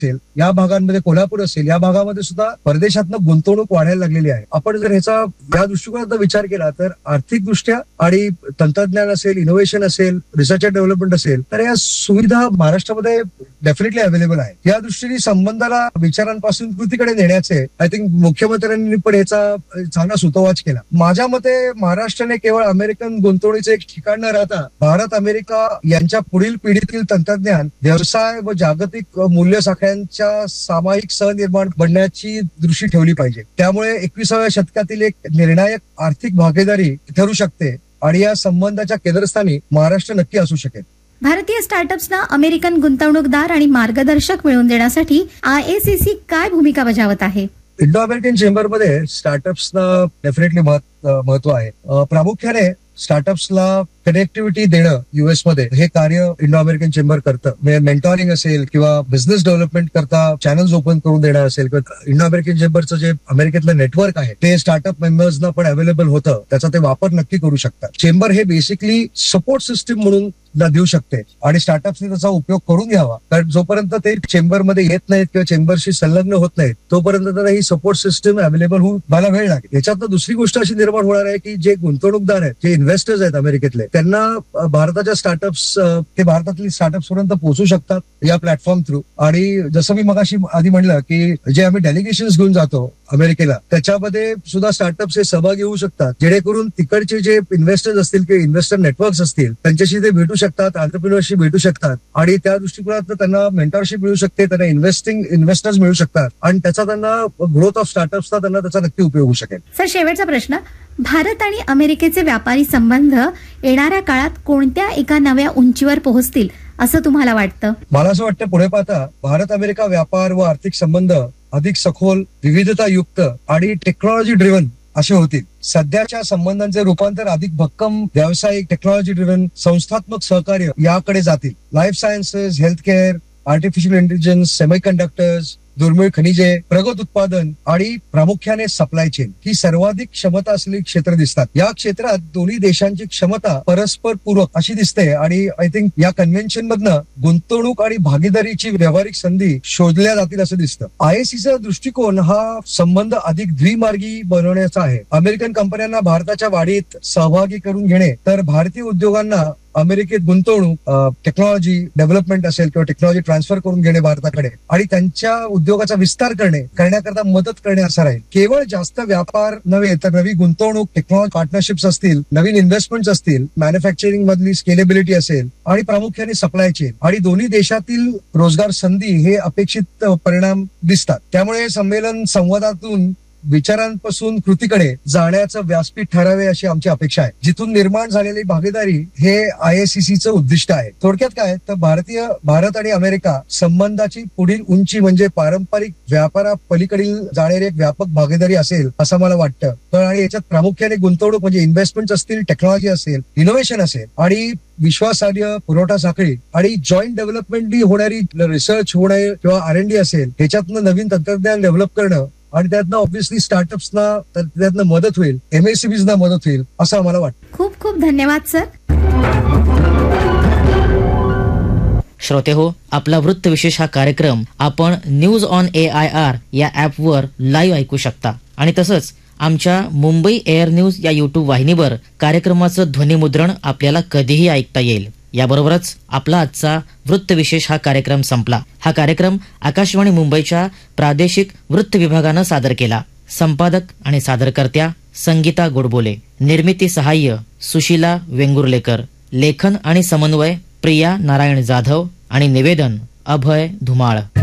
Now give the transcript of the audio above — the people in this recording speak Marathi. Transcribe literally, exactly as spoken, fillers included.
असेल, या भागांमध्ये कोल्हापूर असेल, या भागामध्ये सुद्धा परदेशातनं गुंतवणूक वाढायला लागलेली आहे. आपण जर ह्याचा या दृष्टिकोनात विचार केला तर आर्थिक दृष्ट्या आणि तंत्रज्ञान असेल, इनोव्हेशन असेल, रिसर्च अँड डेव्हलपमेंट असेल, तर या सुविधा महाराष्ट्रामध्ये डेफिनेटली अवेलेबल आहे. या दृष्टीने संबंधाला विचारांपासून कृतीकडे नेण्याचे आय थिंक मुख्यमंत्र्यांनी पण याचा चांगला सुतोवाच केला. माझ्या मते महाराष्ट्राने केवळ अमेरिकन गुंतवणुकीचे एक ठिकाण न राहता भारत अमेरिका यांच्या पुढील पिढीतील तंत्रज्ञान, व्यवसाय व जागतिक मूल्य साखळ्यांच्या सामायिक सहनिर्माण बनण्याची दृष्टी ठेवली पाहिजे. त्यामुळे एकविसाव्या शतकातील एक निर्णायक आर्थिक भागीदारी ठरू शकते आणि या संबंधाच्या केंद्रस्थानी महाराष्ट्र नक्की असू शकेल. भारतीय स्टार्टअप्सना अमेरिकन गुंतवणूकदार आणि मार्गदर्शक मिळवून देण्यासाठी आय ए सी सी काय भूमिका बजावत आहे? इंडो अमेरिकन चेंबरमध्ये स्टार्टअप्सना डेफिनेटली महत्व आहे. प्रामुख्याने स्टार्टअप्सला कनेक्टिव्हिटी देणं युएस मध्ये हे कार्य इंडो अमेरिकन चेंबर करतं. म्हणजे मेंटॉरिंग असेल किंवा बिझनेस डेव्हलपमेंट करता चॅनल्स ओपन करून देणं असेल किंवा इंडो अमेरिकन चेंबरचं जे अमेरिकेतलं नेटवर्क आहे ते स्टार्टअप मेंबर्सना पण अवेलेबल होतं, त्याचा ते वापर नक्की करू शकतात. चेंबर हे बेसिकली सपोर्ट सिस्टीम म्हणून देऊ शकते आणि स्टार्टअप्सने त्याचा उपयोग करून घ्यावा. कारण जोपर्यंत ते चेंबरमध्ये येत नाहीत किंवा चेंबरशी संलग्न होत नाहीत तोपर्यंत त्यांना ही सपोर्ट सिस्टीम अवेलेबल होऊन मला वेळ लागेल. याच्यात दुसरी गोष्ट अशी निर्माण होणार आहे की जे गुंतवणूकदार आहेत, जे इन्व्हेस्टर्स आहेत अमेरिकेतले, त्यांना भारताच्या स्टार्टअप्स ते भारतातली स्टार्टअप्स पर्यंत पोहोचू शकतात या प्लॅटफॉर्म थ्रू. आणि जसं मी मगाशी आधी म्हणलं की जे आम्ही डेलिगेशन्स घेऊन जातो अमेरिकेला, त्याच्यामध्ये सुद्धा स्टार्टअप्स हे सहभागी होऊ शकतात, जेणेकरून तिकडचे जे इन्व्हेस्टर्स असतील किंवा इन्व्हेस्टर नेटवर्क्स असतील त्यांच्याशी ते भेटू शकतात, एंटरप्रिन्योरशिप भेटू शकतात आणि त्या दृष्टिकोनात त्यांना मेंटरशिप मिळू शकते, त्यांना इन्व्हेस्टिंग इन्व्हेस्टर्स मिळू शकतात आणि त्याचा त्यांना ग्रोथ ऑफ स्टार्टअप्सचा त्यांना त्याचा नक्की उपयोग होऊ शकेल. सर, शेवटचा प्रश्न, भारत आणि अमेरिकेचे व्यापारी संबंध येणाऱ्या काळात कोणत्या एका नव्या उंचीवर पोहोचतील असं तुम्हाला वाटतं? मला असं वाटतं पुढे पाहता भारत अमेरिका व्यापार व आर्थिक संबंध अधिक सखोल, विविधतायुक्त आणि टेक्नॉलॉजी ड्रिव्हन असे होतील. सध्याच्या संबंधांचे रूपांतर अधिक भक्कम व्यावसायिक, टेक्नॉलॉजी ड्रिव्हन, संस्थात्मक सहकार्य याकडे जातील. Life sciences, health care, artificial intelligence, semiconductors, दुर्मिळ खनिजे, प्रगत उत्पादन आणि प्रामुख्याने सप्लाय चेन ही सर्वाधिक क्षमता असलेली क्षेत्र दिसतात. या क्षेत्रात दोन्ही देशांची क्षमता परस्पर पूरक अशी दिसते आणि आय थिंक या कन्व्हेन्शन मधनं गुंतवणूक आणि भागीदारीची व्यावहारिक संधी शोधल्या जातील असं दिसतं. आयएसीचा दृष्टिकोन हा संबंध अधिक द्विमार्गी बनवण्याचा आहे. अमेरिकन कंपन्यांना भारताच्या वाढीत सहभागी करून घेणे, तर भारतीय उद्योगांना अमेरिकेत गुंतवणूक, टेक्नॉलॉजी डेव्हलपमेंट असेल किंवा टेक्नॉलॉजी ट्रान्सफर करून घेणे भारताकडे आणि त्यांच्या उद्योगाचा विस्तार करणे करण्याकरता मदत करणे असं राहील. केवळ जास्त व्यापार नव्हे तर नवी गुंतवणूक, टेक्नॉलॉजी पार्टनरशिप्स असतील, नवीन इन्व्हेस्टमेंट असतील, मॅन्युफॅक्चरिंग मधली स्केलेबिलिटी असेल आणि प्रामुख्याने सप्लाय चेन आणि दोन्ही देशातील रोजगार संधी हे अपेक्षित परिणाम दिसतात. त्यामुळे संमेलन संवादातून विचारांपासून कृतीकडे जाण्याचं व्यासपीठ ठरावे अशी आमची अपेक्षा आहे, जिथून निर्माण झालेली भागीदारी हे आयएसीसीचं उद्दिष्ट आहे. थोडक्यात काय तर भारतीय भारत आणि अमेरिका संबंधाची पुढील उंची म्हणजे पारंपरिक व्यापारा पलीकडील जाणारी एक व्यापक भागीदारी असेल असं मला वाटतं. तर आणि याच्यात प्रामुख्याने गुंतवणूक म्हणजे इन्व्हेस्टमेंट असतील, टेक्नॉलॉजी असेल, इनोव्हेशन असेल आणि विश्वासार्ह पुरवठा साखळी आणि जॉईंट डेव्हलपमेंट होणारी रिसर्च होणे किंवा आर एन डी असेल, त्याच्यातनं नवीन तंत्रज्ञान डेव्हलप करणं आणि त्यातनं ऑब्व्हियसली स्टार्टअप्सना त्यातनं मदत होईल, एमएसएमईजना मदत होईल असं आम्हाला वाटतं. खूप खूप धन्यवाद सर. श्रोते हो, आपला वृत्त विशेष हा कार्यक्रम आपण news on A I R या ऍपवर लाईव्ह ऐकू शकता आणि तसंच आमच्या मुंबई एअर न्यूज या युट्यूब वाहिनीवर कार्यक्रमाचं ध्वनिमुद्रण आपल्याला कधीही ऐकता येईल. याबरोबरच आपला आजचा वृत्त विशेष हा कार्यक्रम संपला. हा कार्यक्रम आकाशवाणी मुंबईच्या प्रादेशिक वृत्त विभागानं सादर केला. संपादक आणि सादरकर्त्या संगीता गोडबोले, निर्मिती सहाय्य सुशीला वेंगुर्लेकर, लेखन आणि समन्वय प्रिया नारायण जाधव आणि निवेदन अभय धुमाळ.